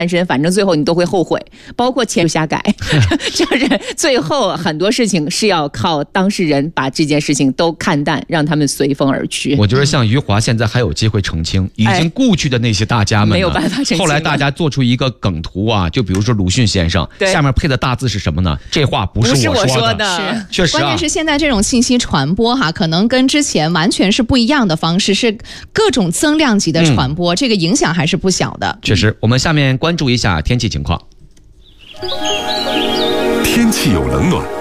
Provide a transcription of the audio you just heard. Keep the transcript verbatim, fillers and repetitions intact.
单身，反正最后你都会后悔，包括钱瞎改，就是最后很多事情是要靠当事人把这件事情都看淡，让他们随风而去。 我觉得像余华现在还有机会澄清，已经故去的那些大家们、哎、 没有办法澄清。 后来大家做出一个梗图啊，就比如说鲁迅先生，下面配的大字是什么呢？这话不是我说的， 不是我说的， 是确实、啊。 关键是现在这种信息传播哈，可能跟之前完全是不一样的方式，是各种增量级的传播，嗯、这个影响还是不小的。 确实，我们下面关注一下天气情况。 天气有冷暖。